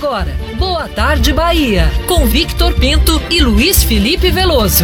agora, Boa Tarde Bahia, com Victor Pinto e Luiz Felipe Veloso.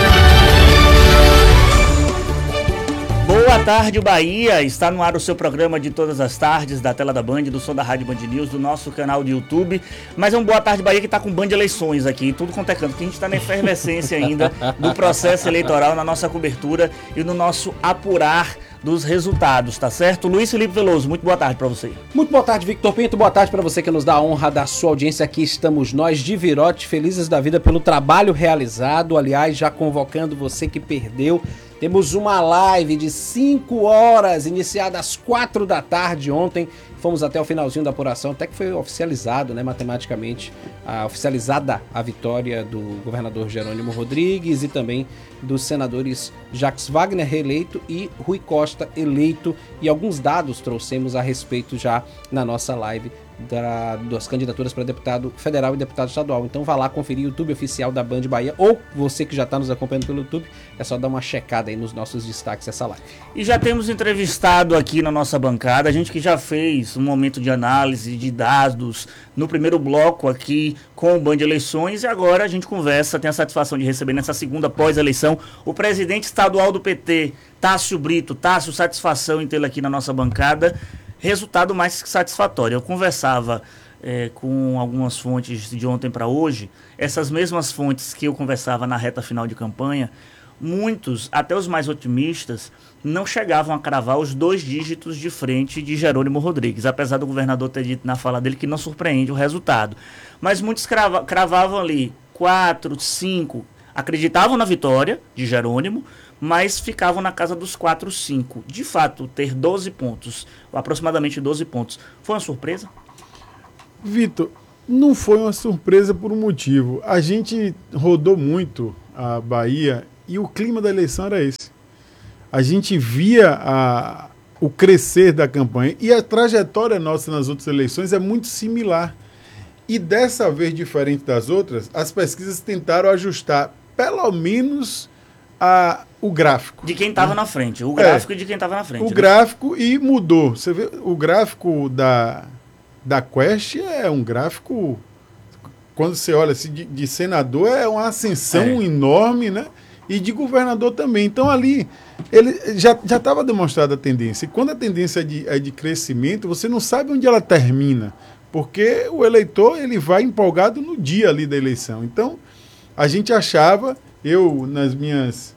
Boa tarde, Bahia. Está no ar o seu programa de todas as tardes, da tela da Band, do som da Rádio Band News, do nosso canal de YouTube. Mas é um Boa Tarde Bahia que está com Band Eleições aqui, tudo quanto é canto, porque a gente está na efervescência ainda do processo eleitoral, na nossa cobertura e no nosso apurar dos resultados, tá certo? Luiz Felipe Veloso, muito boa tarde para você. Muito boa tarde, Victor Pinto. Boa tarde para você que nos dá a honra da sua audiência. Aqui estamos nós de Virote, felizes da vida pelo trabalho realizado. Aliás, já convocando você que perdeu. Temos uma live de 5 horas, iniciada às 4 da tarde ontem. Fomos até o finalzinho da apuração, até que foi oficializado, né, matematicamente, oficializada a vitória do governador Jerônimo Rodrigues e também dos senadores Jacques Wagner reeleito e Rui Costa eleito. E alguns dados trouxemos a respeito já na nossa live das candidaturas para deputado federal e deputado estadual. Então vá lá conferir o YouTube oficial da Band Bahia, ou você que já está nos acompanhando pelo YouTube, é só dar uma checada aí nos nossos destaques dessa live. E já temos entrevistado aqui na nossa bancada, a gente que já fez um momento de análise de dados no primeiro bloco aqui com o Band Eleições, e agora a gente conversa, tem a satisfação de receber nessa segunda pós-eleição o presidente estadual do PT, Tássio Brito. Tássio, satisfação em tê-lo aqui na nossa bancada. Resultado mais que satisfatório. Eu conversava com algumas fontes de ontem para hoje, essas mesmas fontes que eu conversava na reta final de campanha, muitos, até os mais otimistas, não chegavam a cravar os 2 dígitos de frente de Jerônimo Rodrigues, apesar do governador ter dito na fala dele que não surpreende o resultado. Mas muitos cravavam ali 4, 5, acreditavam na vitória de Jerônimo, mas ficavam na casa dos 4, 5. De fato, ter 12 pontos, aproximadamente 12 pontos, foi uma surpresa? Vitor, não foi uma surpresa por um motivo. A gente rodou muito a Bahia e o clima da eleição era esse. A gente via o crescer da campanha e a trajetória nossa nas outras eleições é muito similar. E dessa vez, diferente das outras, as pesquisas tentaram ajustar pelo menos o gráfico. De quem estava na frente. O gráfico de quem estava na frente. O gráfico, e mudou. Você vê, o gráfico da Quest é um gráfico, quando você olha assim, de senador, é uma ascensão enorme, né? E de governador também. Então ali, ele já estava demonstrada a tendência. E quando a tendência é de crescimento, você não sabe onde ela termina. Porque o eleitor, ele vai empolgado no dia ali da eleição. Então, a gente achava, eu nas minhas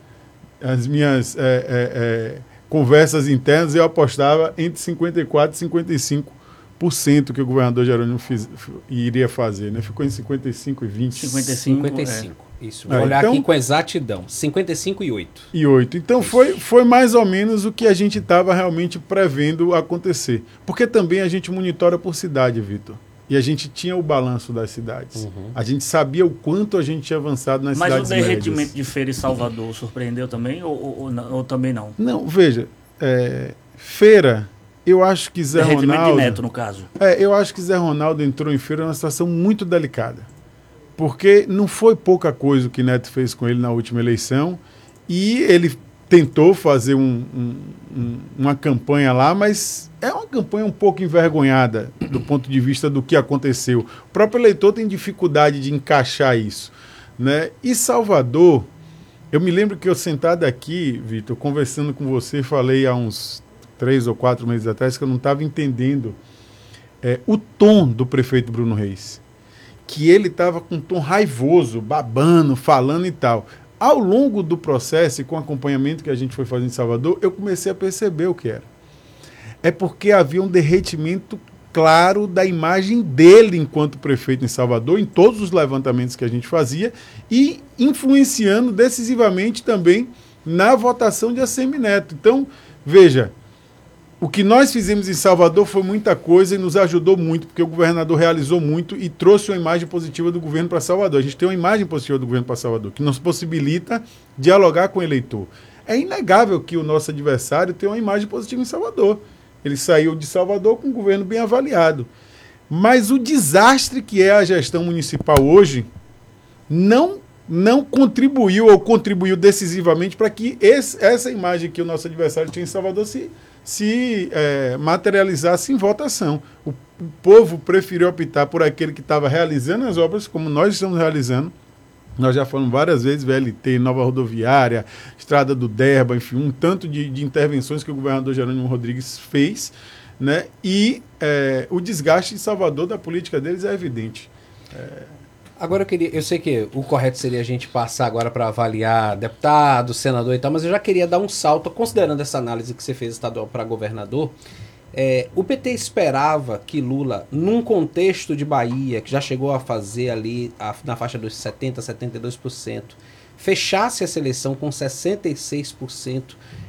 conversas internas, eu apostava entre 54% e 55% que o governador Jerônimo iria fazer, né? Ficou em 55 e 20. 55. Isso, vou olhar então, aqui com exatidão. 55 e 8. E 8. Então foi mais ou menos o que a gente estava realmente prevendo acontecer. Porque também a gente monitora por cidade, Vitor. E a gente tinha o balanço das cidades. Uhum. A gente sabia o quanto a gente tinha avançado nas cidades médias. Mas o derretimento de Feira e Salvador surpreendeu também ou também não? Não, veja, Feira, eu acho que Zé Ronaldo... Derretimento de Neto, no caso. Eu acho que Zé Ronaldo entrou em Feira numa situação muito delicada. Porque não foi pouca coisa o que Neto fez com ele na última eleição. E ele tentou fazer uma campanha lá, mas é uma campanha um pouco envergonhada do ponto de vista do que aconteceu. O próprio eleitor tem dificuldade de encaixar isso, né? E Salvador, eu me lembro que eu sentado aqui, Vitor, conversando com você, falei há uns 3 ou 4 meses atrás que eu não estava entendendo o tom do prefeito Bruno Reis. Que ele estava com um tom raivoso, babando, falando e tal. Ao longo do processo e com o acompanhamento que a gente foi fazendo em Salvador, eu comecei a perceber o que era. É porque havia um derretimento claro da imagem dele enquanto prefeito em Salvador, em todos os levantamentos que a gente fazia, e influenciando decisivamente também na votação de ACM Neto. Então, veja, o que nós fizemos em Salvador foi muita coisa e nos ajudou muito, porque o governador realizou muito e trouxe uma imagem positiva do governo para Salvador. A gente tem uma imagem positiva do governo para Salvador, que nos possibilita dialogar com o eleitor. É inegável que o nosso adversário tem uma imagem positiva em Salvador. Ele saiu de Salvador com um governo bem avaliado. Mas o desastre que é a gestão municipal hoje não contribuiu ou contribuiu decisivamente para que essa imagem que o nosso adversário tinha em Salvador se materializasse em votação. O povo preferiu optar por aquele que estava realizando as obras, como nós estamos realizando. Nós já falamos várias vezes, VLT, nova rodoviária, estrada do Derba, enfim, um tanto de intervenções que o governador Jerônimo Rodrigues fez, né? E o desgaste de Salvador da política deles é evidente. Agora eu sei que o correto seria a gente passar agora para avaliar deputado, senador e tal, mas eu já queria dar um salto, considerando essa análise que você fez estadual para governador. O PT esperava que Lula, num contexto de Bahia, que já chegou a fazer ali na faixa dos 70%, 72%, fechasse essa eleição com 66%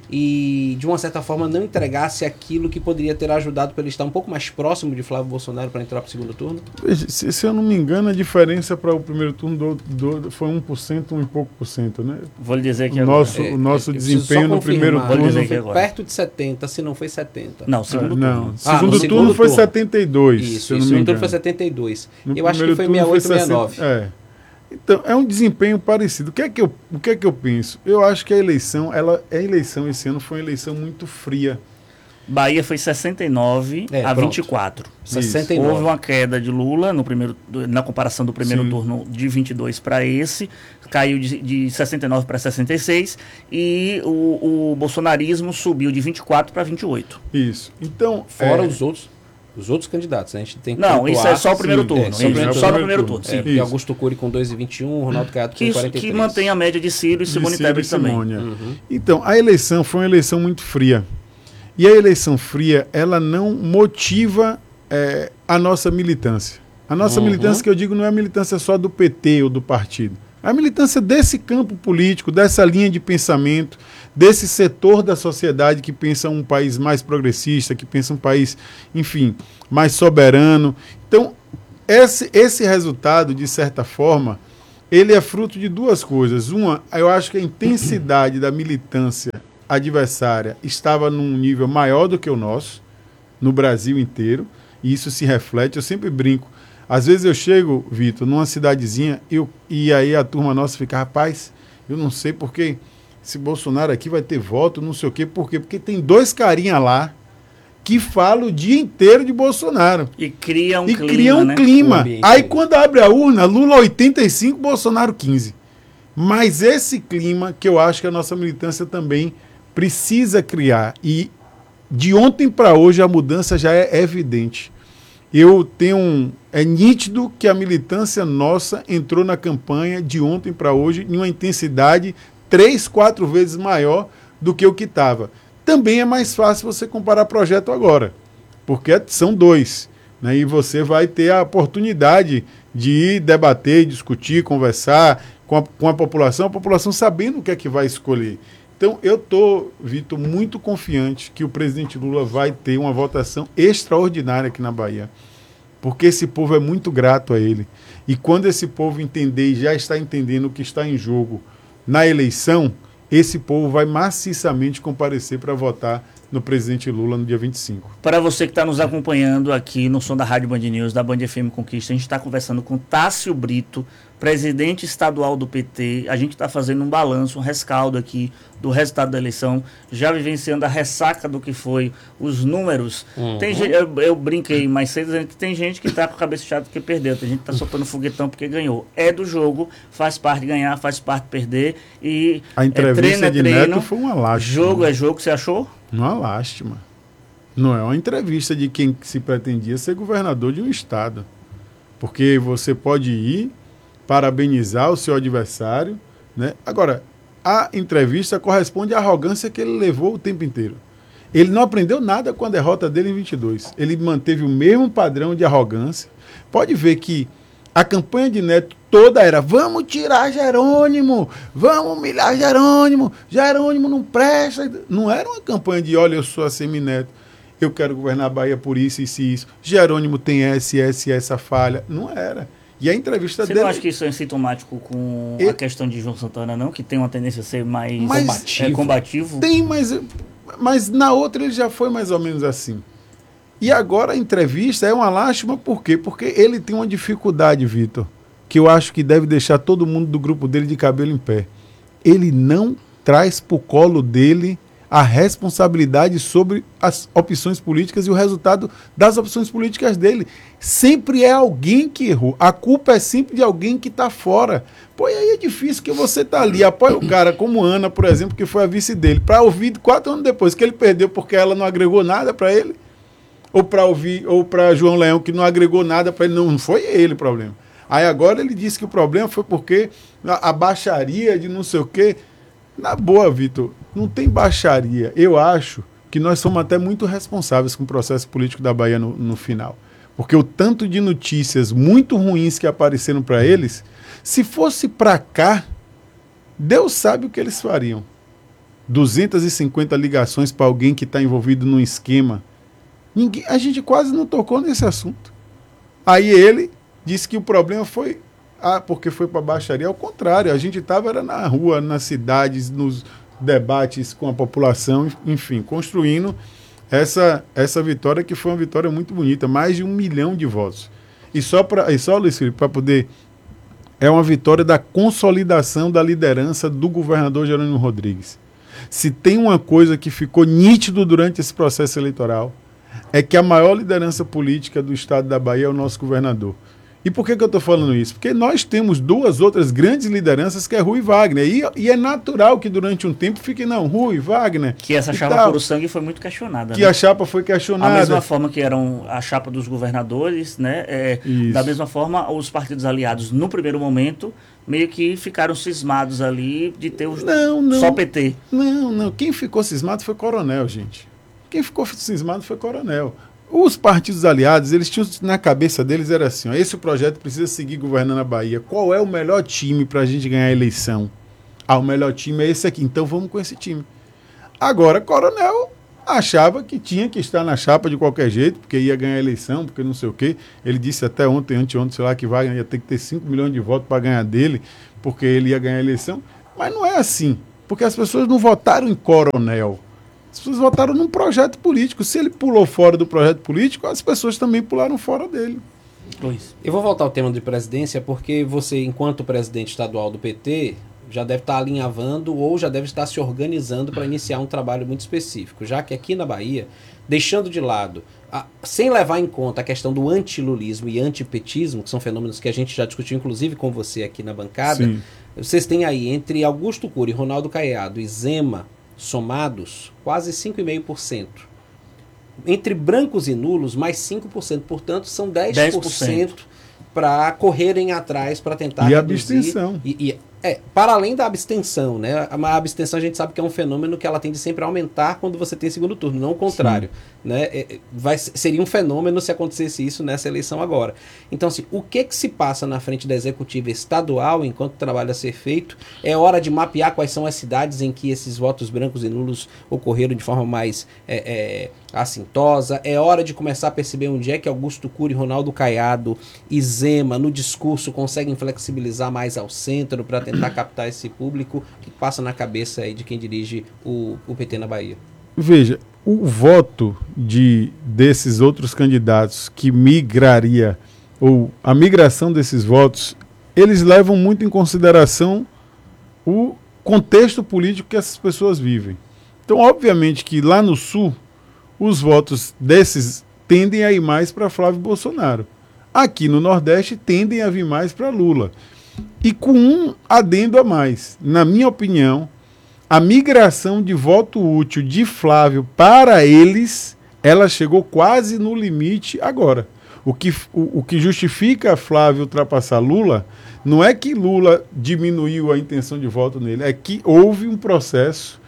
e, de uma certa forma, não entregasse aquilo que poderia ter ajudado para ele estar um pouco mais próximo de Flávio Bolsonaro para entrar para o segundo turno? Se eu não me engano, a diferença para o primeiro turno foi 1%, 1 e pouco por cento, né? Vou lhe dizer que o nosso desempenho no primeiro turno foi perto de 70%, se não foi 70%. Não, segundo turno. Segundo turno foi 72%. Isso, o segundo turno foi 72%. Eu acho que foi 68, 69%. Então, é um desempenho parecido. O que é que eu penso? Eu acho que a eleição esse ano foi uma eleição muito fria. Bahia foi 69 a 24. 69. Houve uma queda de Lula na comparação do primeiro turno de 22 para esse, caiu de 69 para 66 e o bolsonarismo subiu de 24 para 28. Isso. Então, fora os outros candidatos, a gente tem que Não, isso é só o primeiro turno. Só no primeiro turno. Sim. E Augusto Cury com 2,21, Ronaldo Caiado com 43. Que mantém a média de Ciro e Simone Tebet também. Então, a eleição foi uma eleição muito fria. E a eleição fria, ela não motiva a nossa militância. A nossa militância, que eu digo, não é a militância só do PT ou do partido. É a militância desse campo político, dessa linha de pensamento, desse setor da sociedade que pensa um país mais progressista, que pensa um país, enfim, mais soberano. Então, esse resultado, de certa forma, ele é fruto de duas coisas. Uma, eu acho que a intensidade da militância adversária estava num nível maior do que o nosso, no Brasil inteiro, e isso se reflete. Eu sempre brinco. Às vezes eu chego, Vitor, numa cidadezinha e aí a turma nossa fica, rapaz, eu não sei porque esse Bolsonaro aqui vai ter voto, não sei o quê. Por quê? Porque tem dois carinha lá que falam o dia inteiro de Bolsonaro. E cria um clima. Aí quando abre a urna, Lula 85, Bolsonaro 15. Mas esse clima que eu acho que a nossa militância também precisa criar. E de ontem para hoje a mudança já é evidente. É nítido que a militância nossa entrou na campanha de ontem para hoje em uma intensidade 3, 4 vezes maior do que o que estava. Também é mais fácil você comparar projeto agora, porque são dois, né? E você vai ter a oportunidade de debater, discutir, conversar com a população sabendo o que é que vai escolher. Então, eu estou, Vitor, muito confiante que o presidente Lula vai ter uma votação extraordinária aqui na Bahia, porque esse povo é muito grato a ele. E quando esse povo entender e já está entendendo o que está em jogo na eleição, esse povo vai maciçamente comparecer para votar no presidente Lula no dia 25. Para você que está nos acompanhando aqui no som da Rádio Band News, da Band FM Conquista, a gente está conversando com Tássio Brito, presidente estadual do PT. A gente está fazendo um balanço, um rescaldo aqui do resultado da eleição, já vivenciando a ressaca do que foi os números. Eu brinquei mais cedo dizendo que tem gente que está com a cabeça chata porque perdeu, tem gente que está soltando foguetão porque ganhou. É do jogo, faz parte ganhar, faz parte perder. E a entrevista de treino, Neto foi uma lástima. Jogo é jogo, você achou? Uma lástima. Não é uma entrevista de quem se pretendia ser governador de um estado. Porque você pode ir parabenizar o seu adversário, né? Agora, a entrevista corresponde à arrogância que ele levou o tempo inteiro. Ele não aprendeu nada com a derrota dele em 22. Ele manteve o mesmo padrão de arrogância. Pode ver que a campanha de Neto toda era: vamos tirar Jerônimo, vamos humilhar Jerônimo, Jerônimo não presta. Não era uma campanha de: olha, eu sou a Semineto, eu quero governar a Bahia por isso, isso. Jerônimo tem essa falha. Não era. E a entrevista dele... Você não acha que isso é sintomático com a questão de João Santana, não? Que tem uma tendência a ser mais combativo? Tem, mas na outra ele já foi mais ou menos assim. E agora a entrevista é uma lástima, por quê? Porque ele tem uma dificuldade, Vitor, que eu acho que deve deixar todo mundo do grupo dele de cabelo em pé. Ele não traz para o colo dele a responsabilidade sobre as opções políticas e o resultado das opções políticas dele. Sempre é alguém que errou. A culpa é sempre de alguém que está fora. Pô, e aí é difícil que você tá ali, apoia o cara como Ana, por exemplo, que foi a vice dele, para ouvir 4 anos depois que ele perdeu porque ela não agregou nada para ele, ou para João Leão, que não agregou nada para ele. Não foi ele o problema. Aí agora ele disse que o problema foi porque a baixaria de não sei o quê. Na boa, Vitor, não tem baixaria. Eu acho que nós somos até muito responsáveis com o processo político da Bahia no final. Porque o tanto de notícias muito ruins que apareceram para eles, se fosse para cá, Deus sabe o que eles fariam. 250 ligações para alguém que está envolvido num esquema. A gente quase não tocou nesse assunto. Aí ele disse que o problema foi porque foi para a baixaria. Ao contrário, a gente estava na rua, nas cidades, nos debates com a população, enfim, construindo essa vitória, que foi uma vitória muito bonita, mais de 1 milhão de votos. E só, Luiz Felipe, para poder... É uma vitória da consolidação da liderança do governador Jerônimo Rodrigues. Se tem uma coisa que ficou nítido durante esse processo eleitoral, é que a maior liderança política do estado da Bahia é o nosso governador. E por que eu estou falando isso? Porque nós temos 2 outras grandes lideranças, que é Rui e Wagner. E é natural que durante um tempo fique, não, Rui, Wagner... Que essa chapa puro sangue foi muito questionada. Que, né? A chapa foi questionada. Da mesma forma que eram a chapa dos governadores, né? Da mesma forma, os partidos aliados, no primeiro momento, meio que ficaram cismados ali de ter só PT. Não. Quem ficou cismado foi Coronel, gente. Quem ficou cismado foi Coronel. Os partidos aliados, eles tinham na cabeça deles, era assim, ó, esse projeto precisa seguir governando a Bahia. Qual é o melhor time para a gente ganhar a eleição? O melhor time é esse aqui, então vamos com esse time. Agora, Coronel achava que tinha que estar na chapa de qualquer jeito, porque ia ganhar a eleição, porque não sei o quê. Ele disse até anteontem, sei lá, que Wagner ia ter que ter 5 milhões de votos para ganhar dele, porque ele ia ganhar a eleição. Mas não é assim, porque as pessoas não votaram em Coronel. As pessoas votaram num projeto político. Se ele pulou fora do projeto político, as pessoas também pularam fora dele. Luiz. Eu vou voltar ao tema de presidência, porque você, enquanto presidente estadual do PT, já deve estar alinhavando ou já deve estar se organizando para iniciar um trabalho muito específico. Já que aqui na Bahia, deixando de lado, sem levar em conta a questão do antilulismo e antipetismo, que são fenômenos que a gente já discutiu, inclusive com você aqui na bancada, sim, vocês têm aí entre Augusto Cury, Ronaldo Caiado e Zema, somados, quase 5,5%. Entre brancos e nulos, mais 5%. Portanto, são 10%. Para correrem atrás, para tentar reduzir. Abstenção. Para além da abstenção, né? A abstenção a gente sabe que é um fenômeno que ela tende sempre a aumentar quando você tem segundo turno, não o contrário. Né? Seria um fenômeno se acontecesse isso nessa eleição agora. Então, assim, o que se passa na frente da executiva estadual, enquanto o trabalho a ser feito, é hora de mapear quais são as cidades em que esses votos brancos e nulos ocorreram de forma mais assintosa. É hora de começar a perceber onde é que Augusto Cury, Ronaldo Caiado e Zema, no discurso, conseguem flexibilizar mais ao centro para tentar captar esse público que passa na cabeça aí de quem dirige o PT na Bahia. Veja, o voto desses outros candidatos que migraria, ou a migração desses votos, eles levam muito em consideração o contexto político que essas pessoas vivem. Então, obviamente que lá no Sul, os votos desses tendem a ir mais para Flávio Bolsonaro. Aqui no Nordeste, tendem a vir mais para Lula. E com um adendo a mais, na minha opinião, a migração de voto útil de Flávio para eles, ela chegou quase no limite agora. O que justifica Flávio ultrapassar Lula não é que Lula diminuiu a intenção de voto nele, é que houve um processo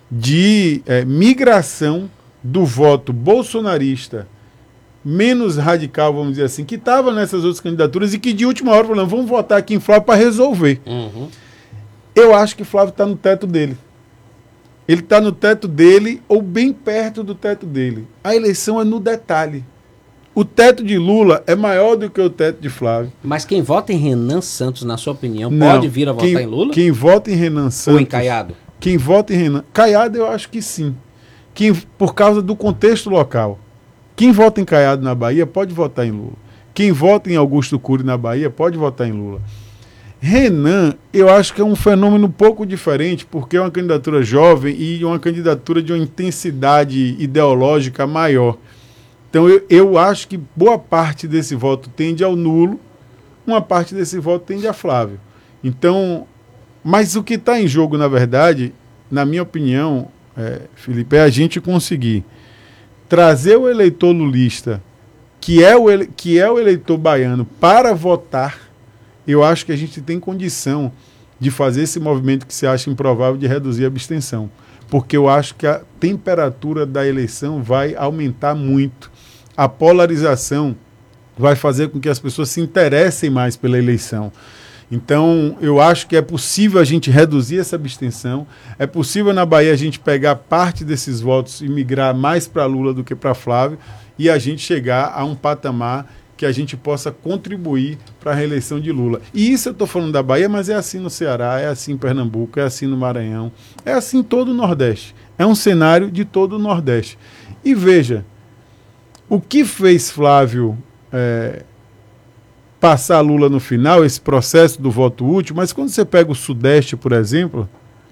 de migração do voto bolsonarista menos radical, vamos dizer assim, que estava nessas outras candidaturas e que de última hora falaram, vamos votar aqui em Flávio para resolver. Uhum. Eu acho que Flávio está no teto dele. Ele está no teto dele ou bem perto do teto dele. A eleição é no detalhe. O teto de Lula é maior do que o teto de Flávio. Mas quem vota em Renan Santos, na sua opinião, pode vir a votar em Lula? Quem vota em Renan Santos... Ou em Caiado? Quem vota em Renan... Caiado eu acho que sim. Por causa do contexto local. Quem vota em Caiado na Bahia pode votar em Lula. Quem vota em Augusto Cury na Bahia pode votar em Lula. Renan, eu acho que é um fenômeno um pouco diferente, porque é uma candidatura jovem e uma candidatura de uma intensidade ideológica maior. Então, eu acho que boa parte desse voto tende ao nulo, uma parte desse voto tende a Flávio. Então, mas o que está em jogo, na verdade, na minha opinião, Felipe, é a gente conseguir trazer o eleitor lulista, que é o eleitor baiano, para votar. Eu acho que a gente tem condição de fazer esse movimento que se acha improvável de reduzir a abstenção. Porque eu acho que a temperatura da eleição vai aumentar muito. A polarização vai fazer com que as pessoas se interessem mais pela eleição. Então, eu acho que é possível a gente reduzir essa abstenção. É possível na Bahia a gente pegar parte desses votos e migrar mais para Lula do que para Flávio e a gente chegar a um patamar que a gente possa contribuir para a reeleição de Lula. E isso eu estou falando da Bahia, mas é assim no Ceará, é assim em Pernambuco, é assim no Maranhão, é assim em todo o Nordeste. É um cenário de todo o Nordeste. E veja, o que fez Flávio passar Lula no final, esse processo do voto útil, mas quando você pega o Sudeste, por exemplo,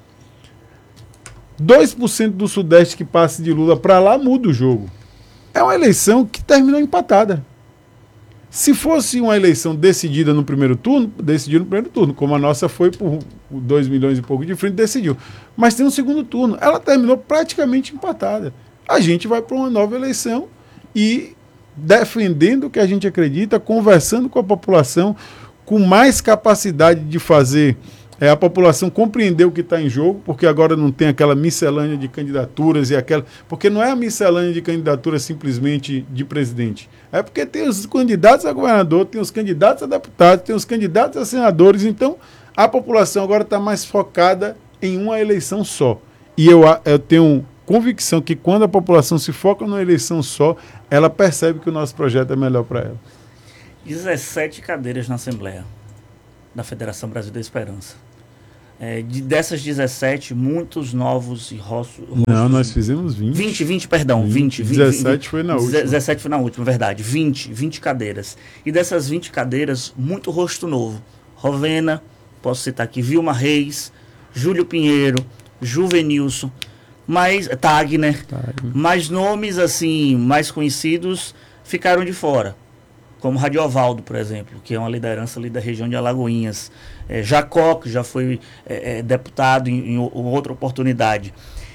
2% do Sudeste que passe de Lula para lá muda o jogo. É uma eleição que terminou empatada. Se fosse uma eleição decidida no primeiro turno, decidiu no primeiro turno, como a nossa foi por 2 milhões e pouco de frente, decidiu. Mas tem um segundo turno. Ela terminou praticamente empatada. A gente vai para uma nova eleição e defendendo o que a gente acredita, conversando com a população, com mais capacidade de fazer a população compreender o que está em jogo, porque agora não tem aquela miscelânea de candidaturas e aquela. Porque não é a miscelânea de candidaturas simplesmente de presidente. É porque tem os candidatos a governador, tem os candidatos a deputado, tem os candidatos a senadores. Então, a população agora está mais focada em uma eleição só. E eu tenho convicção que quando a população se foca numa eleição só, ela percebe que o nosso projeto é melhor para ela. 17 cadeiras na Assembleia da Federação Brasil da Esperança. Dessas 17, muitos novos e rostos. Não, nós fizemos 20. 20, perdão. 20, 17 foi na última. 17 foi na última, verdade. 20 cadeiras. E dessas 20 cadeiras, muito rosto novo. Rovena, posso citar aqui, Vilma Reis, Júlio Pinheiro, Juvenilson, Tagner. Mais nomes assim, mais conhecidos ficaram de fora. Como Radiovaldo, por exemplo, que é uma liderança ali da região de Alagoinhas. Jacó, que já foi deputado em outra oportunidade.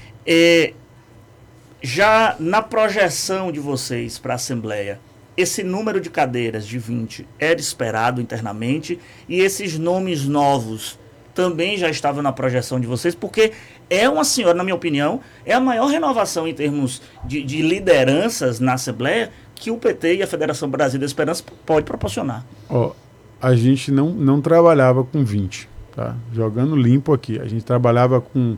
Já na projeção de vocês para a Assembleia, esse número de cadeiras de 20 era esperado internamente e esses nomes novos também já estavam na projeção de vocês, porque na minha opinião, é a maior renovação em termos de lideranças na Assembleia que o PT e a Federação Brasil da Esperança pode proporcionar. A gente não trabalhava com 20, tá? Jogando limpo aqui. A gente trabalhava com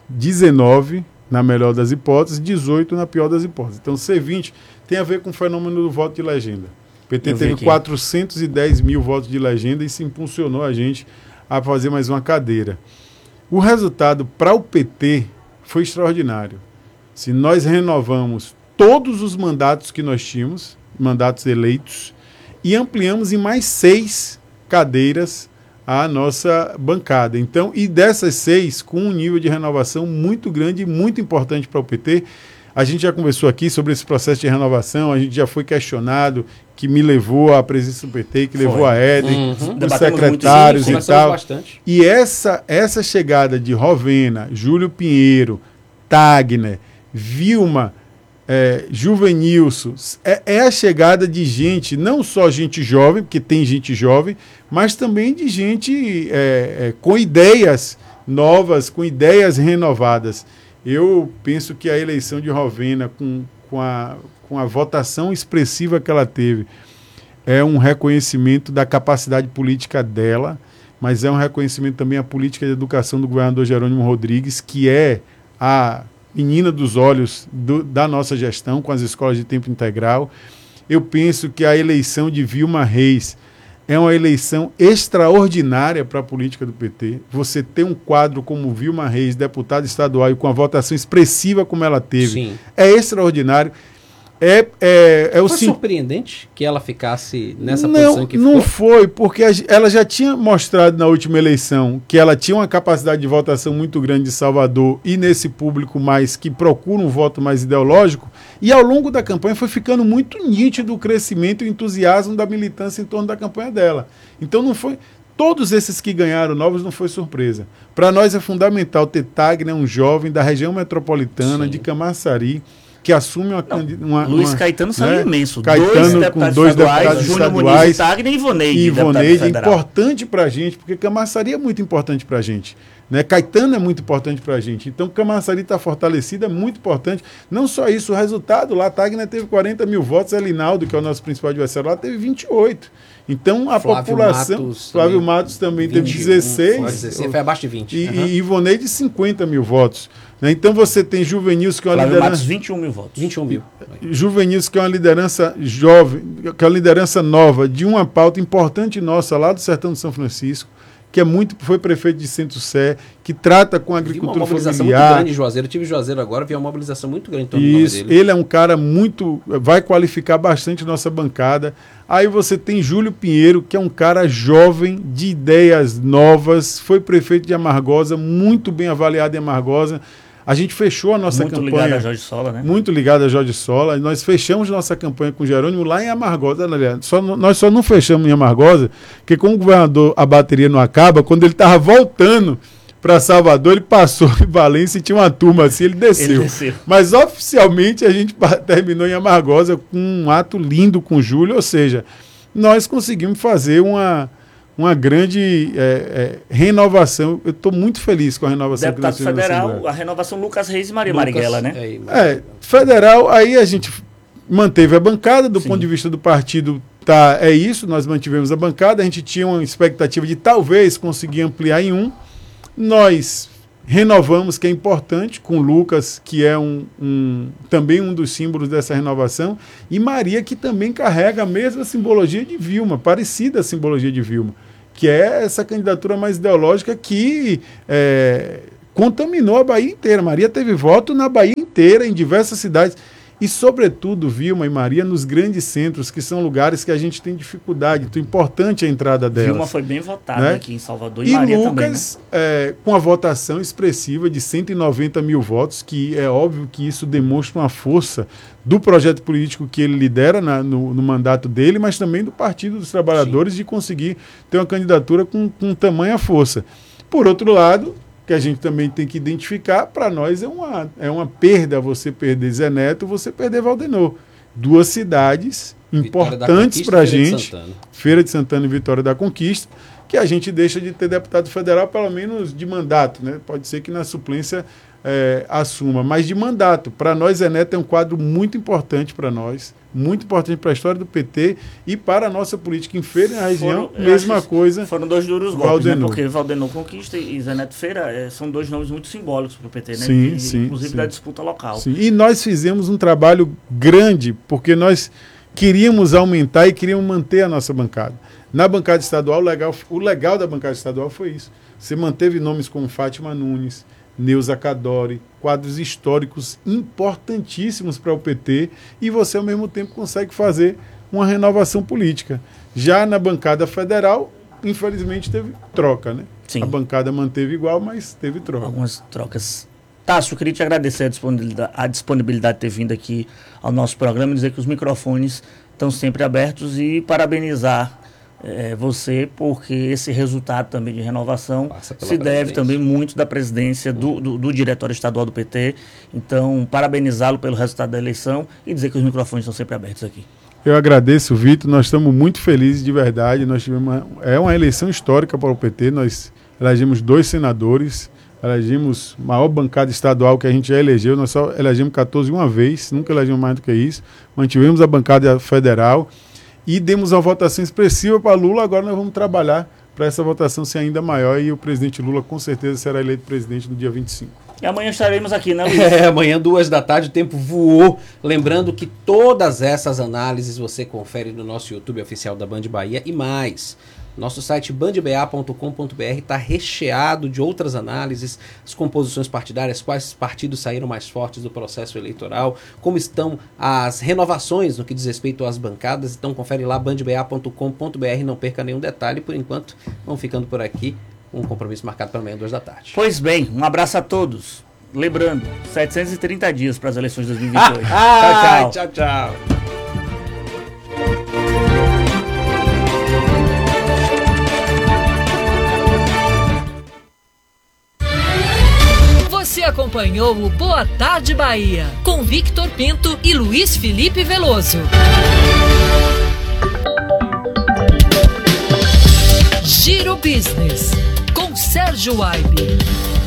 19, na melhor das hipóteses, 18 na pior das hipóteses. Então, ser 20 tem a ver com o fenômeno do voto de legenda. O PT teve 410 mil votos de legenda e se impulsionou a gente a fazer mais uma cadeira. O resultado para o PT foi extraordinário. Se nós renovamos todos os mandatos que nós tínhamos, mandatos eleitos, e ampliamos em mais 6 cadeiras a nossa bancada. Então, e dessas 6, com um nível de renovação muito grande e muito importante para o PT. A gente já conversou aqui sobre esse processo de renovação, a gente já foi questionado, que me levou à presidência do PT, que levou a Éden, os secretários e tal. Bastante. E essa chegada de Rovena, Júlio Pinheiro, Tagner, Vilma, Juvenilson, é a chegada de gente, não só gente jovem, porque tem gente jovem, mas também de gente com ideias novas, com ideias renovadas. Eu penso que a eleição de Rovena, com a votação expressiva que ela teve, é um reconhecimento da capacidade política dela, mas é um reconhecimento também à política de educação do governador Jerônimo Rodrigues, que é a menina dos olhos da nossa gestão com as escolas de tempo integral. Eu penso que a eleição de Vilma Reis é uma eleição extraordinária para a política do PT. Você ter um quadro como Vilma Reis, deputada estadual, e com a votação expressiva como ela teve, é extraordinário. Foi surpreendente que ela ficasse nessa posição que ficou? Não foi, porque ela já tinha mostrado na última eleição que ela tinha uma capacidade de votação muito grande de Salvador e nesse público mais que procura um voto mais ideológico, e ao longo da campanha foi ficando muito nítido o crescimento e o entusiasmo da militância em torno da campanha dela. Então não foi... Todos esses que ganharam novos não foi surpresa. Para nós é fundamental ter Tagner, um jovem da região metropolitana, de Camaçari, que assume uma Luiz Caetano saiu imenso. Caetano com dois deputados estaduais. Tagner e Ivoneide. Ivoneide é importante para a gente, porque Camaçari é muito importante para a gente. Né? Caetano é muito importante para a gente. Então, Camaçari está fortalecida, é muito importante. Não só isso, o resultado lá, Tagner teve 40 mil votos, Elinaldo, que é o nosso principal adversário lá, teve 28. Então, a população... Flávio Matos também teve 16. Foi abaixo de 20. E Ivoneide, 50 mil votos. Né? Então, você tem Juvenils, que é uma Flávio liderança... Matos, 21 mil votos. 21 mil. Juvenils, que é uma liderança jovem, que é uma liderança nova, de uma pauta importante nossa lá do Sertão de São Francisco, que foi prefeito de Centro-Sé, que trata com a agricultura familiar. Uma mobilização muito grande em Juazeiro. Eu tive em Juazeiro agora, vi uma mobilização muito grande em torno do nome dele. Ele é um cara vai qualificar bastante a nossa bancada. Aí você tem Júlio Pinheiro, que é um cara jovem, de ideias novas, foi prefeito de Amargosa, muito bem avaliado em Amargosa. A gente fechou a nossa campanha. Muito ligado a Jorge Sola, né? Muito ligado a Jorge Sola. Nós fechamos nossa campanha com o Jerônimo lá em Amargosa. Nós só não fechamos em Amargosa, porque como o governador, a bateria não acaba, quando ele estava voltando para Salvador, ele passou em Valência e tinha uma turma assim, ele desceu. Mas oficialmente a gente terminou em Amargosa com um ato lindo com o Júlio, ou seja, nós conseguimos fazer uma grande renovação. Eu estou muito feliz com a renovação. Deputado federal, a renovação Lucas Reis e Maria Marighella, né? Federal, aí a gente manteve a bancada, do ponto de vista do partido, é isso, nós mantivemos a bancada, a gente tinha uma expectativa de talvez conseguir ampliar em um. Nós renovamos, que é importante, com Lucas, que é também um dos símbolos dessa renovação, e Maria, que também carrega a mesma simbologia de Vilma, parecida à simbologia de Vilma, que é essa candidatura mais ideológica que contaminou a Bahia inteira. Maria teve voto na Bahia inteira, em diversas cidades. E, sobretudo, Vilma e Maria nos grandes centros, que são lugares que a gente tem dificuldade. Então, importante a entrada delas. Vilma foi bem votada aqui em Salvador e Maria Lucas, também, né? Com a votação expressiva de 190 mil votos, que é óbvio que isso demonstra uma força do projeto político que ele lidera no mandato dele, mas também do Partido dos Trabalhadores, de conseguir ter uma candidatura com tamanha força. Por outro lado, que a gente também tem que identificar, para nós é uma perda você perder Zé Neto, você perder Valdenor. Duas cidades importantes para a gente, Feira de Santana e Vitória da Conquista, que a gente deixa de ter deputado federal, pelo menos de mandato, né? Pode ser que na suplência assuma, mas de mandato. Para nós, Zé Neto é um quadro muito importante para nós, muito importante para a história do PT e para a nossa política em Feira e na região, mesma coisa. Foram dois duros golpes, né? Porque Valdenor Conquista e Zé Neto Feira são dois nomes muito simbólicos para o PT, né? Inclusive da disputa local. Sim. E nós fizemos um trabalho grande, porque nós queríamos aumentar e queríamos manter a nossa bancada. Na bancada estadual, o legal da bancada estadual foi isso. Você manteve nomes como Fátima Nunes, Neuza Cadore, quadros históricos importantíssimos para o PT, e você, ao mesmo tempo, consegue fazer uma renovação política. Já na bancada federal, infelizmente, teve troca, né? Sim. A bancada manteve igual, mas teve troca. Algumas trocas. Tássio, eu queria te agradecer a disponibilidade de ter vindo aqui ao nosso programa e dizer que os microfones estão sempre abertos e parabenizar você, porque esse resultado também de renovação se deve também muito da presidência do Diretório Estadual do PT. Então, parabenizá-lo pelo resultado da eleição e dizer que os microfones estão sempre abertos aqui. Eu agradeço, Vitor. Nós estamos muito felizes de verdade. Nós tivemos uma eleição histórica para o PT. Nós elegemos 2 senadores, elegemos a maior bancada estadual que a gente já elegeu. Nós só elegemos 14 uma vez, nunca elegemos mais do que isso. Mantivemos a bancada federal e demos uma votação expressiva para Lula. Agora nós vamos trabalhar para essa votação ser ainda maior e o presidente Lula com certeza será eleito presidente no dia 25. E amanhã estaremos aqui, né, Luiz? Amanhã, 2h, o tempo voou. Lembrando que todas essas análises você confere no nosso YouTube oficial da Band Bahia e mais. Nosso site bandba.com.br está recheado de outras análises, as composições partidárias, quais partidos saíram mais fortes do processo eleitoral, como estão as renovações no que diz respeito às bancadas. Então confere lá, bandba.com.br, não perca nenhum detalhe. Por enquanto, vamos ficando por aqui. Um compromisso marcado para amanhã, 2h. Pois bem, um abraço a todos. Lembrando, 730 dias para as eleições de 2022. Tchau, tchau. Tchau. Você acompanhou o Boa Tarde Bahia, com Victor Pinto e Luiz Felipe Veloso. Giro Business, com Sérgio Waibe.